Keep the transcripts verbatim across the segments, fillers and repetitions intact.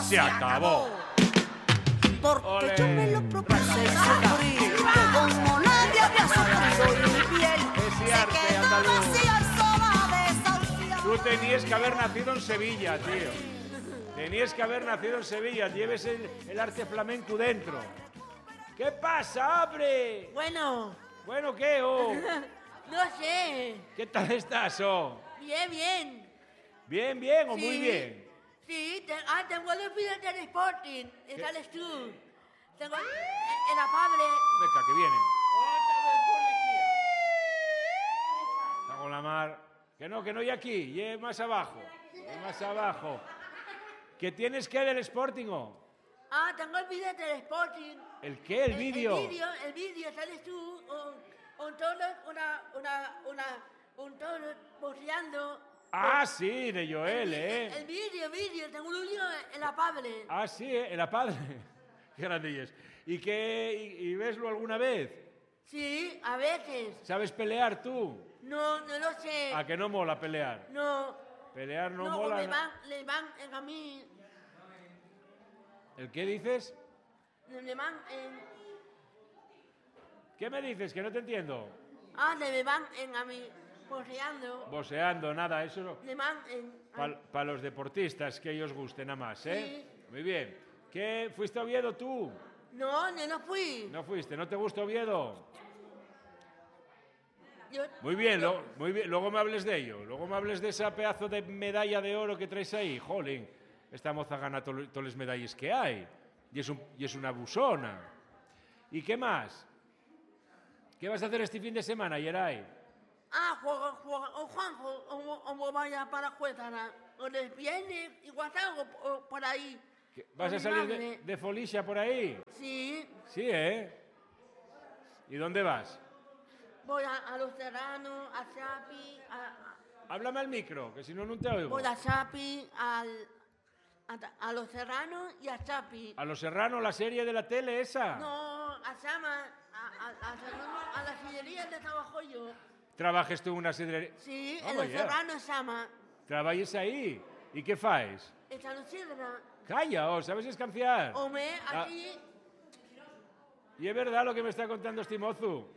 se acabó. Porque Ole. yo me lo propuse sufrir, como nadie había sufrido y mi piel Ese se arte quedó andaluz. vacía y sola, desahuciada. Tú tenías que haber nacido en Sevilla, tío. Tenías que haber nacido en Sevilla. Lleves el, el arte flamenco dentro. ¿Qué pasa, abre? Bueno, Bueno, ¿qué, oh? no sé. ¿Qué tal estás, oh? Bien, bien. ¿Bien, bien o Sí. muy bien? Sí, te- ah, tengo los vídeos del Sporting. ¿Y sales tú? Tengo eh, en la Pable. Venga, que vienen. Otra vez policía. Está con la mar. Que no, que no hay aquí. Y más abajo. Y más abajo. ¿Que tienes que del Sporting, oh? Ah, tengo el vídeo del Sporting. ¿El qué? ¿El vídeo? El vídeo, el vídeo, sales tú. Un, un toro, una, una, una, un toro boceando. Ah, sí, de Joel, el, ¿eh? El vídeo, el vídeo, tengo un vídeo en la Pable. Ah, sí, ¿eh? En la padre. Qué grande es. ¿Y qué? Y, y veslo alguna vez? Sí, a veces. ¿Sabes pelear tú? No, no lo sé. ¿A que no mola pelear? No. Pelear no, No, mola. le van, le van en a mí. ¿El qué dices? Le van en. ¿Qué me dices? Que no te entiendo. Ah, le van en a mí. Poseando. Boseando, nada, eso no. Le van en. Para los deportistas que ellos gusten nada más, ¿eh? Sí. Muy bien. ¿Qué? ¿Fuiste a Oviedo tú? No, no, no fui. ¿No fuiste? ¿No te gusta Oviedo? Yo, Muy bien, lo- muy bien. Luego me hables de ello. Luego me hables de esa pedazo de medalla de oro que traes ahí. Jolín, esta moza gana to- todas las medallas que hay. Y es, un- y es una busona. ¿Y qué más? ¿Qué vas a hacer este fin de semana, Yeray? ah, juega, juega. O Juanjo, o, o vaya para Cuétara. O les viene, igual algo o por ahí. ¿Qué- ¿Vas Con a mi salir de, madre. de Folicia por ahí? Sí, Sí, ¿eh? ¿Y dónde vas? voy a, a Los Serranos, a Chapi, a, Háblame al micro, que si no, no te a, oigo. voy a Chapi, al, a, a Los Serranos y a Chapi. ¿A Los Serranos, la serie de la tele esa? No, a Sama, a, a, a, Serrano, a la sillería donde trabajo yo. ¿Trabajes tú en una sidrería? Sí, Oh, en Los yeah. Serranos Sama. ¿Trabajes ahí? ¿Y qué faes? Esta no sidra. Calla, oh, ¿sabes escanciar? Home, Ah. aquí, Y es verdad lo que me está contando este mozo.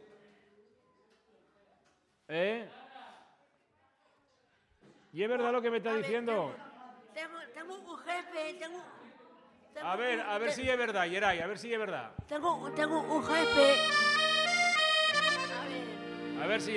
¿Eh? Y es verdad lo que me está a ver, diciendo. Tengo, tengo, tengo un jefe, tengo... tengo A ver, un- a ver te- si es verdad, Yeray, a ver si es verdad. Tengo, tengo un jefe... A ver... A ver si